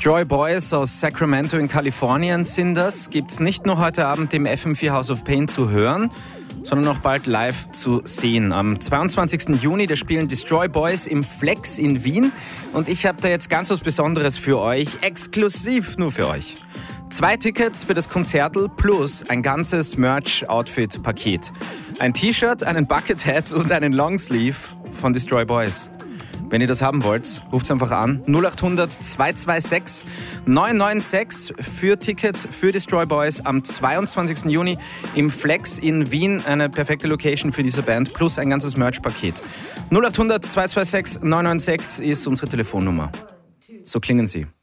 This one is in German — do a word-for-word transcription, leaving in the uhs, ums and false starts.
Destroy Boys aus Sacramento in Kalifornien sind das. Gibt's nicht nur heute Abend im F M vier House of Pain zu hören, sondern auch bald live zu sehen. Am zweiundzwanzigsten Juni, da spielen Destroy Boys im Flex in Wien. Und ich habe da jetzt ganz was Besonderes für euch, exklusiv nur für euch. Zwei Tickets für das Konzertl plus ein ganzes Merch-Outfit-Paket. Ein T-Shirt, einen Buckethead und einen Longsleeve von Destroy Boys. Wenn ihr das haben wollt, ruft's einfach an. null acht hundert zwei zwei sechs neun neun sechs für Tickets für Destroy Boys am zweiundzwanzigsten Juni im Flex in Wien. Eine perfekte Location für diese Band plus ein ganzes Merch-Paket. null acht hundert zwei zwei sechs neun neun sechs ist unsere Telefonnummer. So klingen sie.